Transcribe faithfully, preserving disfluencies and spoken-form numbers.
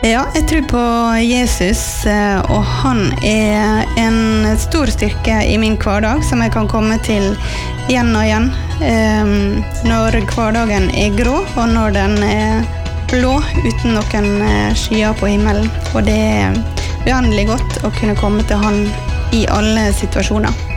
Ja, jeg tror på Jesus, og han er en stor styrke i min hverdag, som jeg kan komme til igjen og igjen. Når hverdagen er grå, og når den er blå, uten noen skyer på himmelen. Og det er behandelig godt å kunne komme til han i alle situasjoner.